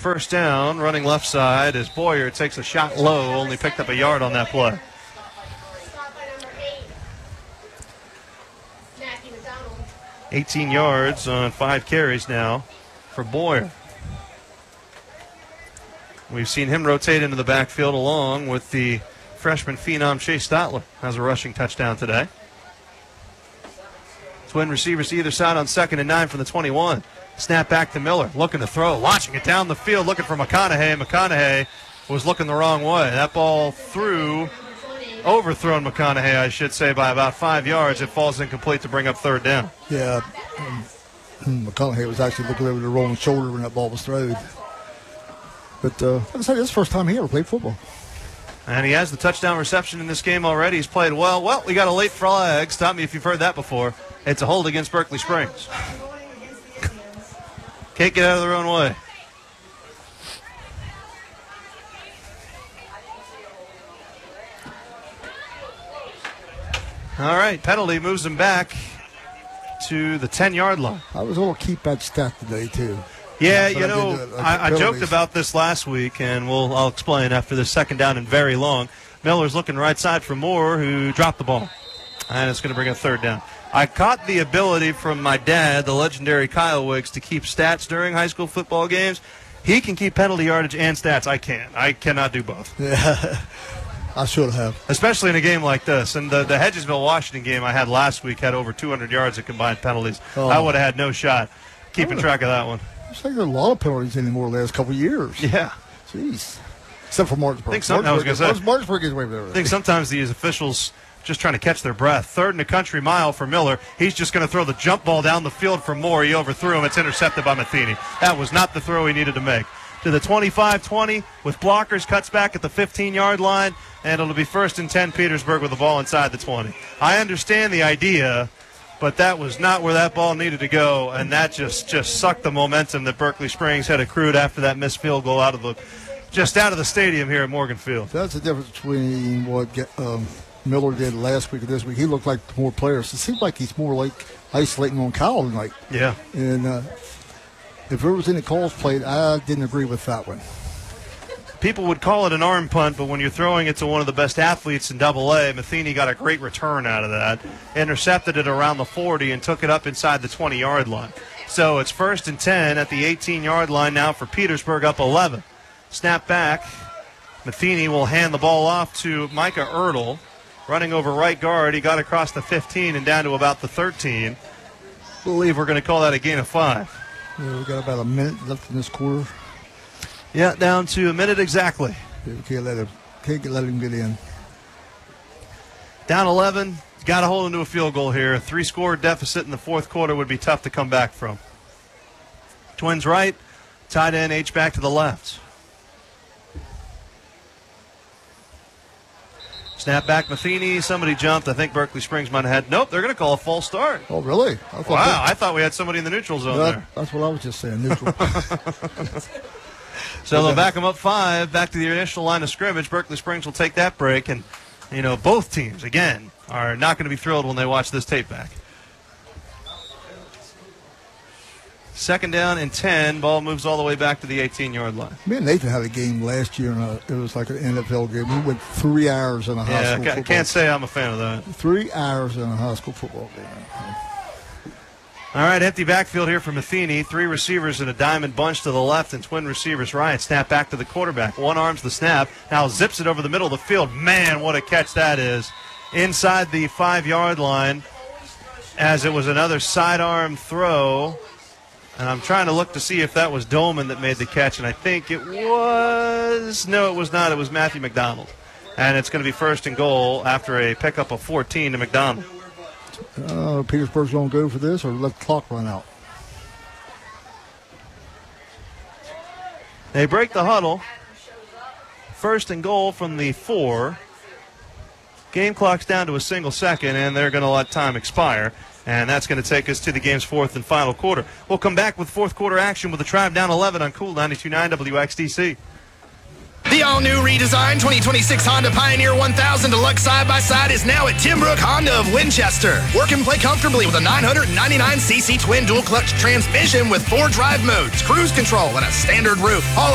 first down, running left side as Boyer takes a shot low, only picked up a yard on that play. 18 yards on 5 carries now for Boyer. We've seen him rotate into the backfield along with the freshman phenom Chase Stotler. Has a rushing touchdown today. Twin receivers to either side on 2nd and 9 from the 21. Snap back to Miller, looking to throw, launching it down the field, looking for McConaughey. McConaughey was looking the wrong way. That ball overthrown McConaughey, I should say, by about 5 yards. It falls incomplete to bring up 3rd down. Yeah, McConaughey was actually looking over the wrong shoulder when that ball was thrown. But like I said, this is the first time he ever played football. And he has the touchdown reception in this game already. He's played well. Well, we got a late flag. Stop me if you've heard that before. It's a hold against Berkeley Springs. Can't get out of their own way. All right, penalty moves them back to the 10-yard line. I was a little keep at stat today, too. Yeah, you know, I joked about this last week, and I'll explain after this 2nd down and very long. Miller's looking right side for Moore, who dropped the ball. And it's going to bring a 3rd down. I caught the ability from my dad, the legendary Kyle Wiggs, to keep stats during high school football games. He can keep penalty yardage and stats. I can't. I cannot do both. Yeah, I should have. Especially in a game like this. And the Hedgesville-Washington game I had last week had over 200 yards of combined penalties. Oh. I would have had no shot keeping track of that one. It's like there are a lot of penalties anymore the last couple of years. Yeah. Jeez. Except for Martinsburg. Martinsburg gets away with everything. I think sometimes these officials just trying to catch their breath. 3rd and a country mile for Miller. He's just going to throw the jump ball down the field for Moore. He overthrew him. It's intercepted by Matheny. That was not the throw he needed to make. To the 25-20 with blockers, cuts back at the 15-yard line, and it'll be 1st and 10 Petersburg with the ball inside the 20. I understand the idea, but that was not where that ball needed to go, and that just sucked the momentum that Berkeley Springs had accrued after that missed field goal out of the stadium here at Morgan Field. That's the difference between what Miller did last week and this week. He looked like more players. It seems like he's more like isolating on Kyle tonight. Yeah. And if there was any calls played, I didn't agree with that one. People would call it an arm punt, but when you're throwing it to one of the best athletes in AA, Matheny got a great return out of that. Intercepted it around the 40 and took it up inside the 20-yard line. So it's 1st and 10 at the 18-yard line now for Petersburg, up 11. Snap back. Matheny will hand the ball off to Micah Ertl. Running over right guard, he got across the 15 and down to about the 13. I believe we're going to call that a gain of 5. Yeah, we got about a minute left in this quarter. Yeah, down to a minute exactly. Yeah, we can't let him get in. Down 11, got to hold into a field goal here. A 3-score deficit in the 4th quarter would be tough to come back from. Twins right, tight end H-back to the left. Snap back Matheny. Somebody jumped. I think Berkeley Springs might have had. Nope, they're going to call a false start. Oh, really? I thought we had somebody in the neutral zone there. That's what I was just saying, neutral. So they'll back them up 5, back to the initial line of scrimmage. Berkeley Springs will take that break. And, you know, both teams, again, are not going to be thrilled when they watch this tape back. 2nd down and 10. Ball moves all the way back to the 18-yard line. Me and Nathan had a game last year, and it was like an NFL game. We went 3 hours in a high school football. Can't say I'm a fan of that. 3 hours in a high school football game. All right, empty backfield here for Matheny. 3 receivers in a diamond bunch to the left and twin receivers right. Snap back to the quarterback. One arms the snap. Now zips it over the middle of the field. Man, what a catch that is. Inside the 5-yard line as it was another sidearm throw. And I'm trying to look to see if that was Dolman that made the catch, and I think it was. No, it was not. It was Matthew McDonald. And it's going to be 1st and goal after a pickup of 14 to McDonald. Petersburg's going to go for this or let the clock run out? They break the huddle. 1st and goal from the 4. Game clock's down to a single second, and they're going to let time expire. And that's going to take us to the game's 4th and final quarter. We'll come back with 4th quarter action with the Tribe down 11 on Cool 92.9 WXDC. The all-new redesigned 2026 Honda Pioneer 1000 Deluxe Side-by-Side is now at Tim Brook Honda of Winchester. Work and play comfortably with a 999cc twin dual-clutch transmission with 4 drive modes, cruise control, and a standard roof. All